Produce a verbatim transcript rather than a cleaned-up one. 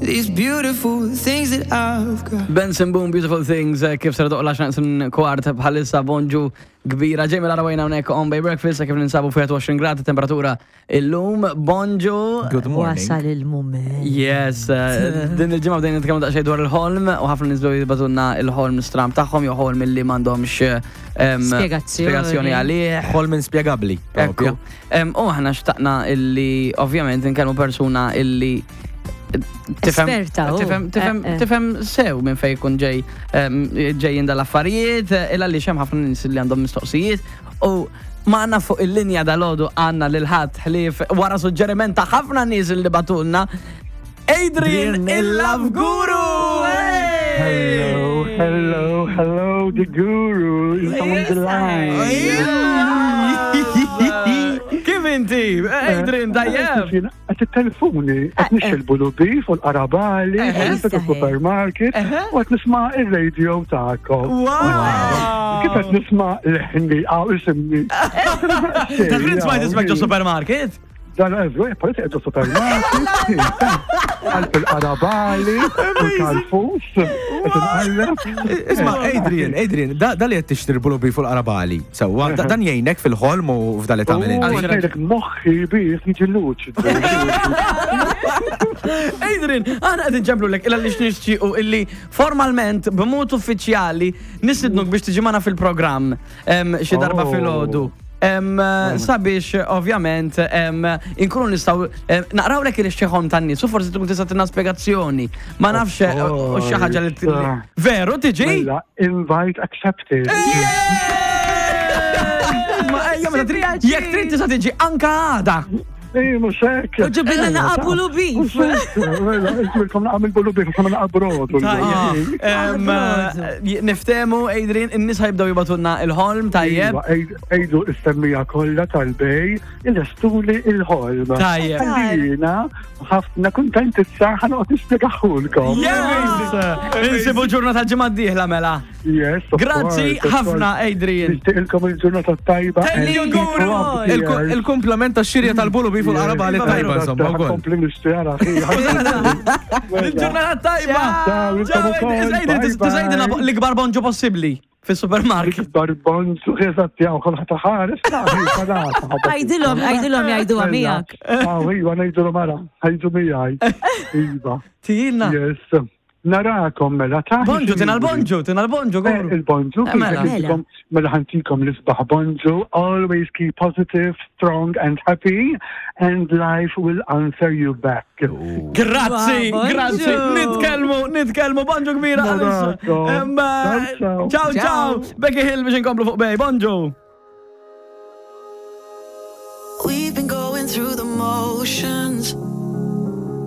these beautiful things that I've got. Benson Boom, Beautiful Things, kif sar doqla xnaqsim kwart bħalissa bonġu kbira ġej mill-arawajna hawnhekk on Bay Breakfast kif ninsabu f'jitwashin gradi temperatura illum bonġu. Good morning. Wasal il-mument. Yes, uh, din il-ġimgħa bdejna nitkellmu daqsxejn dwar il-ħolm u ħafna nies bdew jibgħatulna il-ħolm stram tagħhom jew ħolm illi m'għandhomx um, spjegazzjoni għalih. Ħolm inspjegabbli. Ekku. Um, u aħna xtaqna illi ovvjament nkellmu persuna illi tifhem tifhem tifhem tifhem sew minn fejn jkun ġej ġejjin dal-affarijiet illa li hemm ħafna nies li għandhom mistoqsijiet u magħna fuq il-linja dal-għodu għandna lil ħadd ħlief wara suġġeriment ta' ħafna nies li batulna Adrian il-Love Guru! Hello, hello, hello, the Guru is on the line. Kif inti? Adrian, tajjeb? Għat il-telefoni, għat nixilbu l-ubi fuq l-Arabali, għat il-supermarket, u għat nisma il-radio ta'kom. Kif għat nisma l-ħinni, għaw isimni. Tafrin smajt ismek supermarket? Dal-eżru, jepparit għeddu supermarket, għalp il-Arabali, il-Kalfus, Isma, Adrian, Adrian, da li għed tixtirbu l-ubi fuq l-Arabali. Sawa, dan jgħinek fil-ħolm u f'dali ta' U għajdek moħħi bis nġilluċ. Adrian, għana għedin ġemblu l-ek illa li xnixċiqu illi formalment b'mut uffiċjali nisidnuk biex tiġimana fil-program xi darba fil-ħodu. Sabiex, ovvjament, inkunu nistaw naqraw lek il-xċeħom tan-nies u forsi tkun tista' tina spjegazzjoni. Ma nafx u xi ħaġa li veru tiġi? Invite accepted. Jekk trid tista' tiġi anka għada. Ej, mux hekk. U ġibilna naqabu l-ubif. Ismilkom naqamil bul-ubif, sama naqabrodu. Niftemu, Adrian, in-nis ħajbdaw jibatulna il-ħolm, tajjeb. Ejdu istemmija kollha tal-bej, il-estuli il-ħolm. Tajjeb. Għallina, ħafna kuntent it-saħan u nispjegaħulkom. Yes! Insibu ġurnata ġimgħa d-dieħla mela. Yes. Grazzi ħafna, Adrian. Nixtieqilkom il-ġurnata tajba. Il-komplement tax-xirja tal-bulu fuq l-Arabali tajba, insomma, wkoll. Kompli nixtieqha. Il-ġurnata tajba. Tiżgħidilna l-ikbar bonġu possibbli fis-supermarket. L-ikbar bonġu eżatt jaw kolħa ħares. Għajdilhom, għajdilhom jgħiduha miegħek. Ah, iva, ngħidulhom ara, ħajdu miegħi. Iva. Tijilna. Yes. Narakom mela ta' bonġu, tina l-bonġu, tina l-bonġu, għuru. Il-bonġu, mela ħantikom l-isbaħ bonġu, always keep positive, strong and happy, and life will answer you back. Grazzi, grazzi, nitkelmu, nitkelmu, bonġu kbira. Ciao, ciao, Becky Hill biex nkomplu fuq bej, bonġu. We've been going through the motions